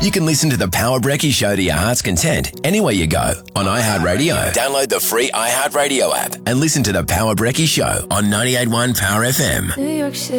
You can listen to The Power Brekkie Show to your heart's content anywhere you go on iHeartRadio. Download the free iHeartRadio app and listen to The Power Brekkie Show on 98.1 Power FM. New York City.